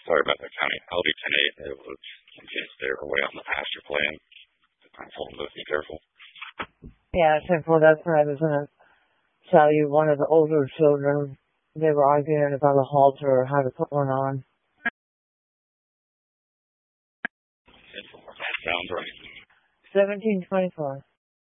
Sorry about that, County. I'll be 10-8. It was some kids there away on the pasture playing. I told them to be careful. Yeah, well, that's what I was going to tell you. One of the older children, they were arguing about a halter or how to put one on. That sounds right. 1724.